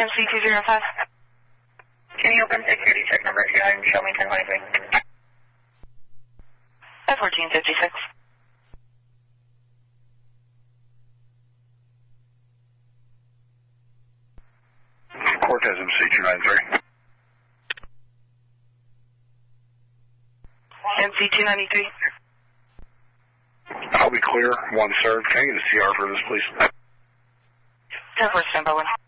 MC205. Can you open security check number 2 and show me 1023? 1456. Cortez MC293. MC293. I'll be clear. One served. Can I get a CR for this, please? 10-4, standby 1.